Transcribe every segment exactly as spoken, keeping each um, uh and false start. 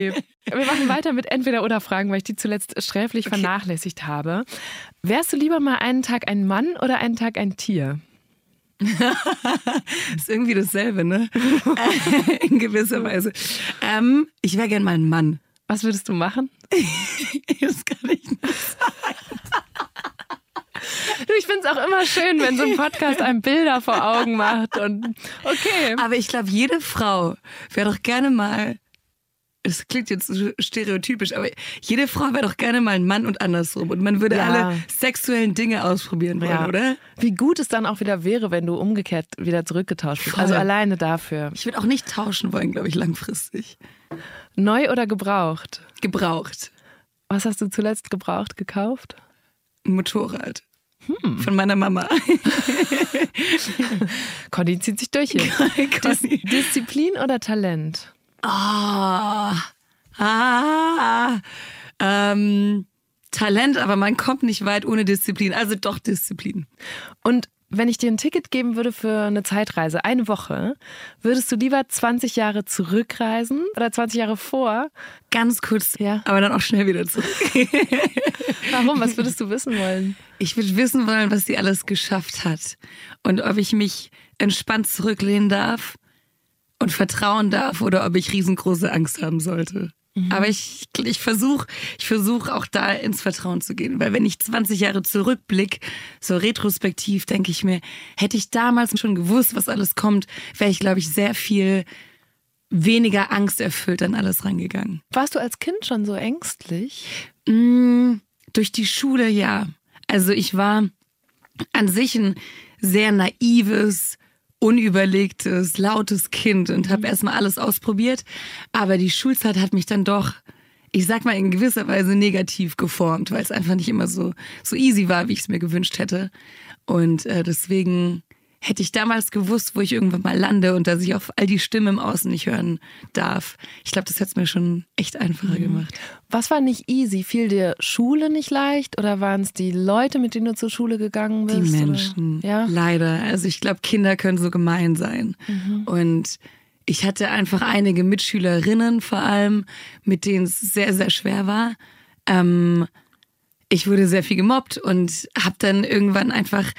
Wir machen weiter mit Entweder-oder-Fragen, weil ich die zuletzt sträflich okay. vernachlässigt habe. Wärst du lieber mal einen Tag ein Mann oder einen Tag ein Tier? Ist irgendwie dasselbe, ne? In gewisser Weise. Ähm, ich wäre gern mal ein Mann. Was würdest du machen? Das kann ich nicht sagen. Du, ich finde es auch immer schön, wenn so ein Podcast einem Bilder vor Augen macht. Und okay. Aber ich glaube, jede Frau wäre doch gerne mal, es klingt jetzt so stereotypisch, aber jede Frau wäre doch gerne mal ein Mann und andersrum. Und man würde ja. alle sexuellen Dinge ausprobieren wollen, ja. oder? Wie gut es dann auch wieder wäre, wenn du umgekehrt wieder zurückgetauscht bist. Also alleine dafür. Ich würde auch nicht tauschen wollen, glaube ich, langfristig. Neu oder gebraucht? Gebraucht. Was hast du zuletzt gebraucht gekauft? Ein Motorrad. Hm. Von meiner Mama. Conny zieht sich durch hier. Dis- Disziplin oder Talent? Ah, ah, ähm, Talent, aber man kommt nicht weit ohne Disziplin. Also doch Disziplin. Und wenn ich dir ein Ticket geben würde für eine Zeitreise, eine Woche, würdest du lieber zwanzig Jahre zurückreisen oder zwanzig Jahre vor? Ganz kurz, ja. aber dann auch schnell wieder zurück. Warum? Was würdest du wissen wollen? Ich würde wissen wollen, was sie alles geschafft hat und ob ich mich entspannt zurücklehnen darf und vertrauen darf oder ob ich riesengroße Angst haben sollte. Mhm. Aber ich, ich versuche ich versuch auch da ins Vertrauen zu gehen. Weil wenn ich zwanzig Jahre zurückblicke, so retrospektiv, denke ich mir, hätte ich damals schon gewusst, was alles kommt, wäre ich, glaube ich, sehr viel weniger angsterfüllt an alles rangegangen. Warst du als Kind schon so ängstlich? Mm, durch die Schule, ja. Also ich war an sich ein sehr naives, unüberlegtes, lautes Kind und habe erstmal alles ausprobiert. Aber die Schulzeit hat mich dann doch, ich sag mal, in gewisser Weise negativ geformt, weil es einfach nicht immer so, so easy war, wie ich es mir gewünscht hätte. Und äh, deswegen hätte ich damals gewusst, wo ich irgendwann mal lande und dass ich auf all die Stimmen im Außen nicht hören darf. Ich glaube, das hätte es mir schon echt einfacher mhm. gemacht. Was war nicht easy? Fiel dir Schule nicht leicht oder waren es die Leute, mit denen du zur Schule gegangen bist? Die Menschen, ja? leider. Also ich glaube, Kinder können so gemein sein. Mhm. Und ich hatte einfach einige Mitschülerinnen vor allem, mit denen es sehr, sehr schwer war. Ähm, ich wurde sehr viel gemobbt und habe dann irgendwann einfach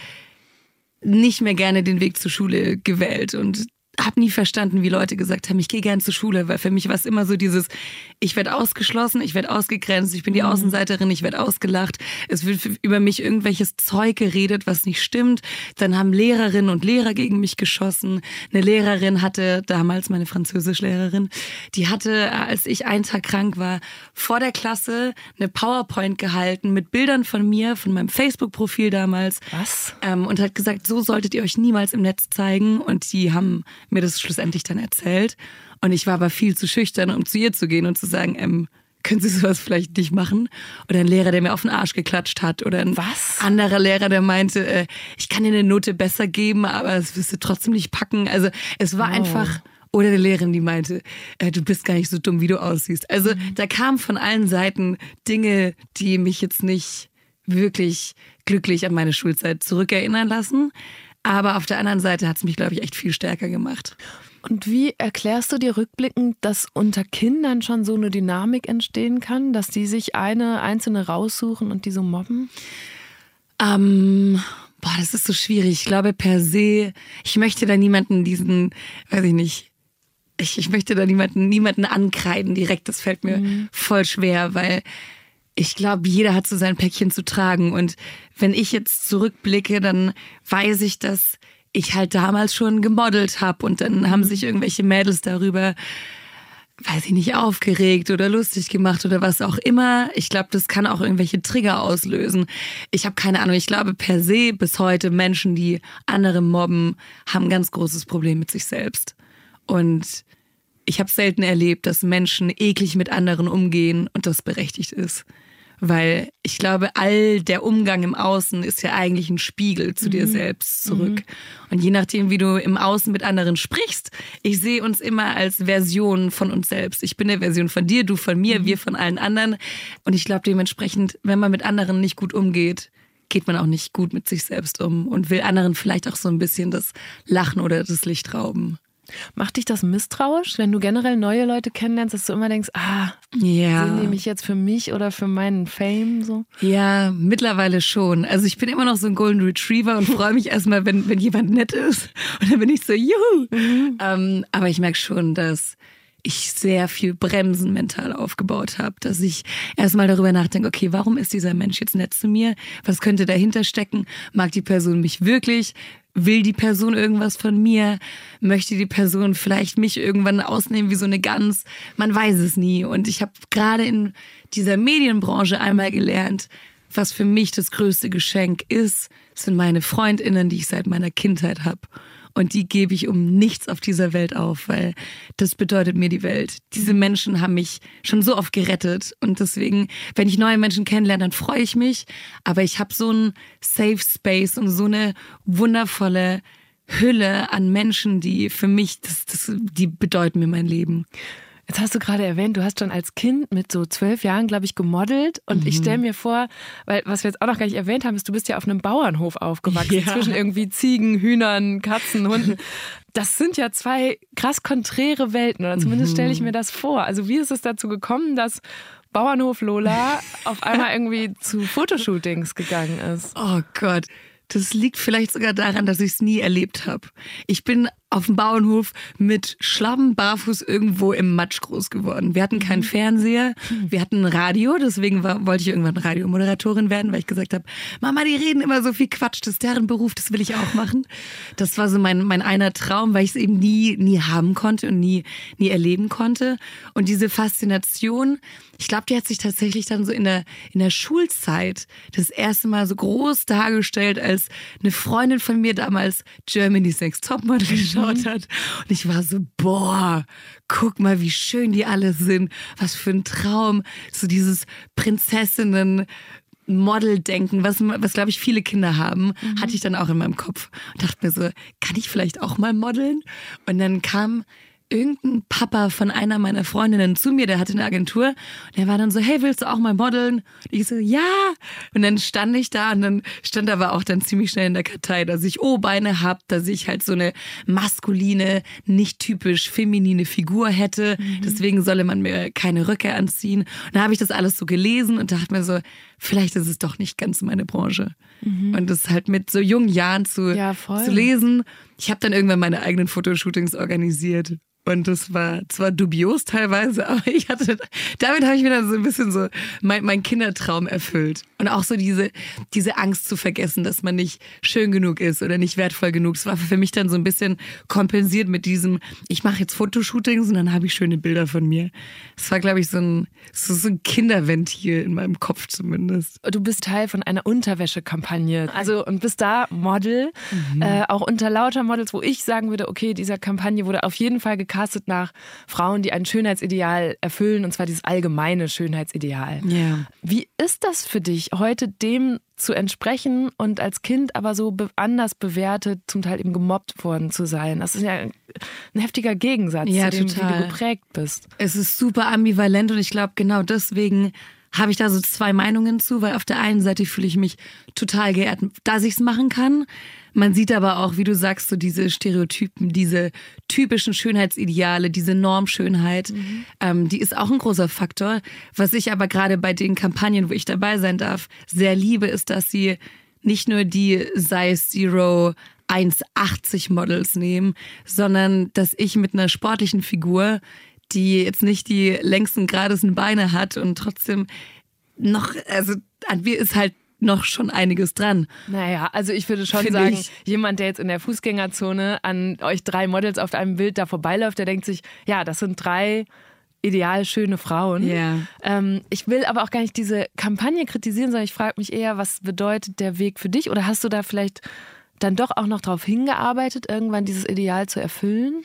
nicht mehr gerne den Weg zur Schule gewählt und habe nie verstanden, wie Leute gesagt haben, ich gehe gern zur Schule, weil für mich war es immer so dieses, ich werde ausgeschlossen, ich werde ausgegrenzt, ich bin die Außenseiterin, ich werde ausgelacht, es wird über mich irgendwelches Zeug geredet, was nicht stimmt. Dann haben Lehrerinnen und Lehrer gegen mich geschossen. Eine Lehrerin hatte, damals meine Französischlehrerin, die hatte, als ich einen Tag krank war, vor der Klasse eine PowerPoint gehalten mit Bildern von mir, von meinem Facebook-Profil damals. Was? Ähm, und hat gesagt, so solltet ihr euch niemals im Netz zeigen. Und die haben mir das schlussendlich dann erzählt. Und ich war aber viel zu schüchtern, um zu ihr zu gehen und zu sagen, ähm, können Sie sowas vielleicht nicht machen? Oder ein Lehrer, der mir auf den Arsch geklatscht hat. Oder ein Was? anderer Lehrer, der meinte, äh, ich kann dir eine Note besser geben, aber das wirst du trotzdem nicht packen. Also es war oh. einfach... Oder eine Lehrerin, die meinte, äh, du bist gar nicht so dumm, wie du aussiehst. Also mhm. da kamen von allen Seiten Dinge, die mich jetzt nicht wirklich glücklich an meine Schulzeit zurückerinnern lassen. Aber auf der anderen Seite hat es mich, glaube ich, echt viel stärker gemacht. Und wie erklärst du dir rückblickend, dass unter Kindern schon so eine Dynamik entstehen kann, dass die sich eine einzelne raussuchen und die so mobben? Ähm, boah, das ist so schwierig. Ich glaube per se, ich möchte da niemanden diesen, weiß ich nicht, ich, ich möchte da niemanden, niemanden ankreiden direkt. Das fällt mir mhm. voll schwer, weil ich glaube, jeder hat so sein Päckchen zu tragen. Und wenn ich jetzt zurückblicke, dann weiß ich, dass ich halt damals schon gemodelt habe. Und dann haben sich irgendwelche Mädels darüber, weiß ich nicht, aufgeregt oder lustig gemacht oder was auch immer. Ich glaube, das kann auch irgendwelche Trigger auslösen. Ich habe keine Ahnung. Ich glaube per se bis heute Menschen, die andere mobben, haben ein ganz großes Problem mit sich selbst. Und ich habe selten erlebt, dass Menschen eklig mit anderen umgehen und das berechtigt ist. Weil ich glaube, all der Umgang im Außen ist ja eigentlich ein Spiegel zu mhm. dir selbst zurück. Mhm. Und je nachdem, wie du im Außen mit anderen sprichst, ich sehe uns immer als Version von uns selbst. Ich bin eine Version von dir, du von mir, mhm. wir von allen anderen. Und ich glaube dementsprechend, wenn man mit anderen nicht gut umgeht, geht man auch nicht gut mit sich selbst um und will anderen vielleicht auch so ein bisschen das Lachen oder das Licht rauben. Macht dich das misstrauisch, wenn du generell neue Leute kennenlernst, dass du immer denkst, ah, ja. sehen die mich jetzt für mich oder für meinen Fame? So? Ja, mittlerweile schon. Also ich bin immer noch so ein Golden Retriever und freue mich erstmal, wenn, wenn jemand nett ist. Und dann bin ich so, juhu. Mhm. Ähm, aber ich merke schon, dass ich sehr viel Bremsen mental aufgebaut habe, dass ich erstmal darüber nachdenke, okay, warum ist dieser Mensch jetzt nett zu mir? Was könnte dahinter stecken? Mag die Person mich wirklich? Will die Person irgendwas von mir? Möchte die Person vielleicht mich irgendwann ausnehmen wie so eine Gans? Man weiß es nie. Und ich habe gerade in dieser Medienbranche einmal gelernt, was für mich das größte Geschenk ist, sind meine FreundInnen, die ich seit meiner Kindheit habe. Und die gebe ich um nichts auf dieser Welt auf, weil das bedeutet mir die Welt. Diese Menschen haben mich schon so oft gerettet. Und deswegen, wenn ich neue Menschen kennenlerne, dann freue ich mich. Aber ich habe so einen Safe Space und so eine wundervolle Hülle an Menschen, die für mich, das, das, die bedeuten mir mein Leben. Jetzt hast du gerade erwähnt, du hast schon als Kind mit so zwölf Jahren, glaube ich, gemodelt. Und mhm. ich stelle mir vor, weil was wir jetzt auch noch gar nicht erwähnt haben, ist, du bist ja auf einem Bauernhof aufgewachsen, ja. zwischen irgendwie Ziegen, Hühnern, Katzen, Hunden. Das sind ja zwei krass konträre Welten, oder zumindest mhm. stelle ich mir das vor. Also wie ist es dazu gekommen, dass Bauernhof Lola auf einmal irgendwie zu Fotoshootings gegangen ist? Oh Gott. Das liegt vielleicht sogar daran, dass ich es nie erlebt habe. Ich bin auf dem Bauernhof mit Schlappen, barfuß irgendwo im Matsch groß geworden. Wir hatten keinen Fernseher, wir hatten ein Radio, deswegen war, wollte ich irgendwann Radiomoderatorin werden, weil ich gesagt habe, Mama, die reden immer so viel Quatsch, das ist deren Beruf, das will ich auch machen. Das war so mein, mein einer Traum, weil ich es eben nie, nie haben konnte und nie, nie erleben konnte. Und diese Faszination, ich glaube, die hat sich tatsächlich dann so in der, in der Schulzeit das erste Mal so groß dargestellt, als eine Freundin von mir damals Germany's Next Topmodel geschaut hat. Und ich war so, boah, guck mal, wie schön die alle sind. Was für ein Traum. So dieses Prinzessinnen Model-Denken, was, was glaube ich viele Kinder haben, mhm. hatte ich dann auch in meinem Kopf. Und dachte mir so, kann ich vielleicht auch mal modeln? Und dann kam irgendein Papa von einer meiner Freundinnen zu mir, der hatte eine Agentur und der war dann so, hey, willst du auch mal modeln? Und ich so, ja. Und dann stand ich da und dann stand aber auch dann ziemlich schnell in der Kartei, dass ich O-Beine habe, dass ich halt so eine maskuline, nicht typisch feminine Figur hätte. Mhm. Deswegen solle man mir keine Röcke anziehen. Und da habe ich das alles so gelesen und dachte mir so, vielleicht ist es doch nicht ganz meine Branche. Mhm. Und das halt mit so jungen Jahren zu, ja, zu lesen. Ich habe dann irgendwann meine eigenen Fotoshootings organisiert. Und das war zwar dubios teilweise, aber ich hatte, damit habe ich mir dann so ein bisschen so mein, mein Kindertraum erfüllt. Und auch so diese, diese Angst zu vergessen, dass man nicht schön genug ist oder nicht wertvoll genug. Es war für mich dann so ein bisschen kompensiert mit diesem, ich mache jetzt Fotoshootings und dann habe ich schöne Bilder von mir. Es war, glaube ich, so ein, so, so ein Kinderventil in meinem Kopf zumindest. Du bist Teil von einer Unterwäschekampagne. Also und bist da Model, mhm. äh, auch unter lauter Models, wo ich sagen würde, okay, dieser Kampagne wurde auf jeden Fall gecastet nach Frauen, die ein Schönheitsideal erfüllen, und zwar dieses allgemeine Schönheitsideal. Yeah. Wie ist das für dich, heute dem zu entsprechen und als Kind aber so be- anders bewertet, zum Teil eben gemobbt worden zu sein? Das ist ja ein, ein heftiger Gegensatz ja, zu dem, total. wie du geprägt bist. Es ist super ambivalent und ich glaube, genau deswegen habe ich da so zwei Meinungen zu, weil auf der einen Seite fühle ich mich total geehrt, dass ich es machen kann. Man sieht aber auch, wie du sagst, so diese Stereotypen, diese typischen Schönheitsideale, diese Normschönheit, mhm. ähm, die ist auch ein großer Faktor. Was ich aber gerade bei den Kampagnen, wo ich dabei sein darf, sehr liebe, ist, dass sie nicht nur die Size Zero eins achtzig Models nehmen, sondern dass ich mit einer sportlichen Figur, die jetzt nicht die längsten, geradesten Beine hat und trotzdem noch, also an mir ist halt noch schon einiges dran. Naja, also ich würde schon Find sagen, ich. jemand, der jetzt in der Fußgängerzone an euch drei Models auf einem Bild da vorbeiläuft, der denkt sich, ja, das sind drei ideal schöne Frauen. Yeah. Ähm, ich will aber auch gar nicht diese Kampagne kritisieren, sondern ich frage mich eher, was bedeutet der Weg für dich? Oder hast du da vielleicht dann doch auch noch drauf hingearbeitet, irgendwann dieses Ideal zu erfüllen?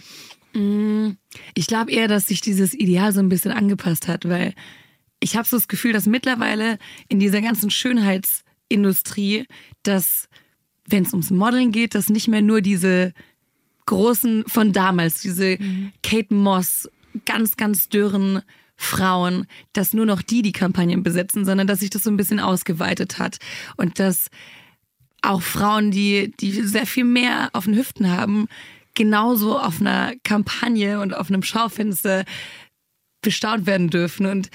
Ich glaube eher, dass sich dieses Ideal so ein bisschen angepasst hat, weil ich habe so das Gefühl, dass mittlerweile in dieser ganzen Schönheitsindustrie, dass, wenn es ums Modeln geht, dass nicht mehr nur diese großen von damals, diese mhm. Kate Moss, ganz, ganz dürren Frauen, dass nur noch die die Kampagnen besetzen, sondern dass sich das so ein bisschen ausgeweitet hat und dass auch Frauen, die, die sehr viel mehr auf den Hüften haben, genauso auf einer Kampagne und auf einem Schaufenster bestaunt werden dürfen. Und